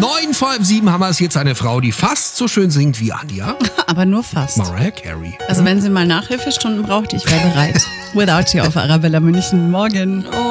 7 haben wir es jetzt, eine Frau, die fast so schön singt wie Anja. Aber nur fast. Mariah Carey. Also wenn sie mal Nachhilfestunden braucht, ich wäre bereit. Without You auf Arabella München. Morgen.